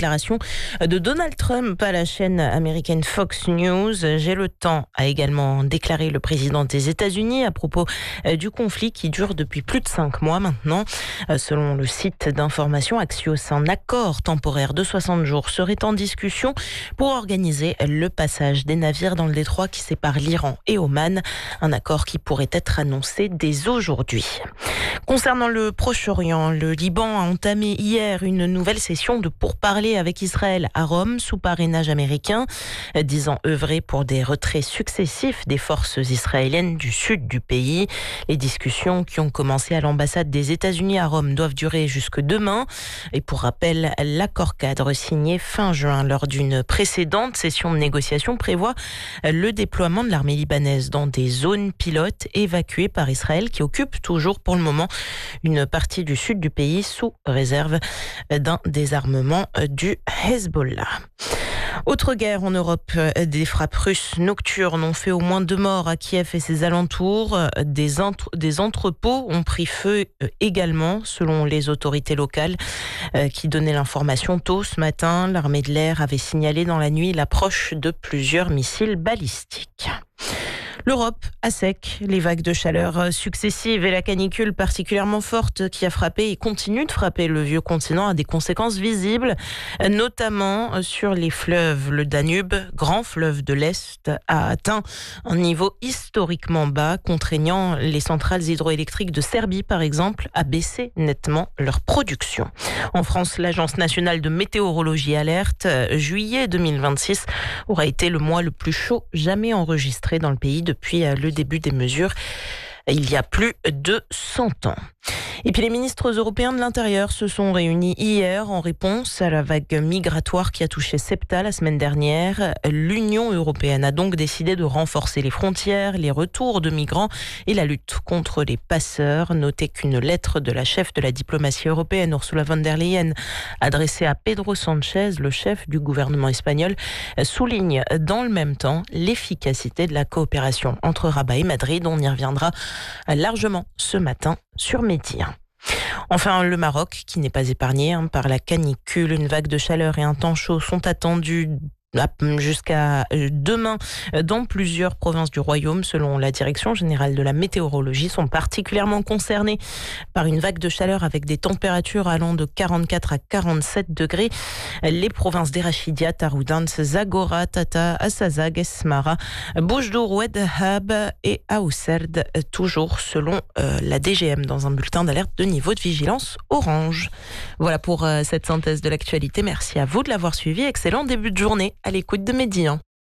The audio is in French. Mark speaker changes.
Speaker 1: déclaration de Donald Trump à la chaîne américaine Fox News. J'ai le temps, a également déclaré le président des États-Unis à propos du conflit qui dure depuis plus de 5 mois maintenant. Selon le site d'information Axios, un accord temporaire de 60 jours serait en discussion pour organiser le passage des navires dans le détroit qui sépare l'Iran et Oman. Un accord qui pourrait être annoncé dès aujourd'hui. Concernant le Proche-Orient, le Liban a entamé hier une nouvelle session de pourparlers avec Israël à Rome sous parrainage américain, disant œuvrer pour des retraits successifs des forces israéliennes du sud du pays. Les discussions qui ont commencé à l'ambassade des États-Unis à Rome doivent durer jusque demain. Et pour rappel, l'accord cadre signé fin juin lors d'une précédente session de négociation prévoit le déploiement de l'armée libanaise dans des zones pilotes évacuées par Israël qui occupe toujours pour le moment une partie du sud du pays sous réserve d'un désarmement du Hezbollah. Autre guerre en Europe, des frappes russes nocturnes ont fait au moins 2 morts à Kiev et ses alentours. Des entrepôts ont pris feu également, selon les autorités locales qui donnaient l'information tôt ce matin. L'armée de l'air avait signalé dans la nuit l'approche de plusieurs missiles balistiques. L'Europe à sec, les vagues de chaleur successives et la canicule particulièrement forte qui a frappé et continue de frapper le vieux continent a des conséquences visibles, notamment sur les fleuves. Le Danube, grand fleuve de l'Est, a atteint un niveau historiquement bas, contraignant les centrales hydroélectriques de Serbie, par exemple, à baisser nettement leur production. En France, l'Agence nationale de météorologie alerte, juillet 2026 aura été le mois le plus chaud jamais enregistré dans le pays depuis le début des mesures il y a plus de 100 ans. Et puis les ministres européens de l'Intérieur se sont réunis hier en réponse à la vague migratoire qui a touché Ceuta la semaine dernière. L'Union européenne a donc décidé de renforcer les frontières, les retours de migrants et la lutte contre les passeurs. Notez qu'une lettre de la chef de la diplomatie européenne, Ursula von der Leyen, adressée à Pedro Sánchez, le chef du gouvernement espagnol, souligne dans le même temps l'efficacité de la coopération entre Rabat et Madrid. On y reviendra largement ce matin sur Midi. Enfin, le Maroc, qui n'est pas épargné par la canicule. Une vague de chaleur et un temps chaud sont attendus jusqu'à demain dans plusieurs provinces du royaume. Selon la direction générale de la météorologie, sont particulièrement concernés par une vague de chaleur avec des températures allant de 44 à 47 degrés. Les provinces d'Erachidia, Taroudant, Zagora, Tata, Assazag, Esmara, Boujdour, Oued Hab et Aousserd, toujours selon la DGM dans un bulletin d'alerte de niveau de vigilance orange. Voilà pour cette synthèse de l'actualité. Merci à vous de l'avoir suivi. Excellent début de journée à l'écoute de Midi.